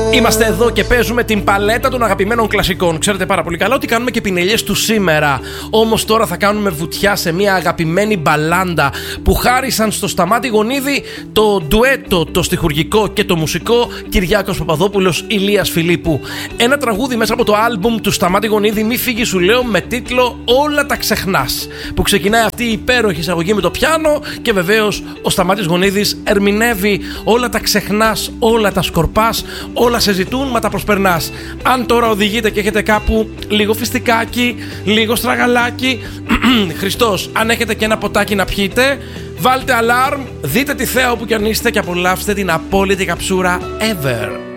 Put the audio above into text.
Είμαστε εδώ και παίζουμε την παλέτα των αγαπημένων κλασικών. Ξέρετε πάρα πολύ καλά ότι κάνουμε και πινελιές του σήμερα. Όμως τώρα θα κάνουμε βουτιά σε μια αγαπημένη μπαλάντα που χάρισαν στο Σταμάτη Γονίδη το ντουέτο, το στιχουργικό και το μουσικό Κυριάκος Παπαδόπουλος, Ηλίας Φιλίππου. Ένα τραγούδι μέσα από το άλμπουμ του Σταμάτη Γονίδη, Μη φύγει σου λέω, με τίτλο Όλα τα ξεχνάς. Που ξεκινάει αυτή η υπέροχη εισαγωγή με το πιάνο και βεβαίως ο Σταμάτης Γονίδης ερμηνεύει όλα τα ξεχνάς, όλα τα σκορπάς, όλα σε ζητούν, μα τα προσπερνάς. Αν τώρα οδηγείτε και έχετε κάπου λίγο φιστικάκι, λίγο στραγαλάκι, Χριστός, αν έχετε και ένα ποτάκι να πιείτε, βάλτε αλάρμ, δείτε τη θέα όπου κι αν είστε και απολαύστε την απόλυτη καψούρα ever.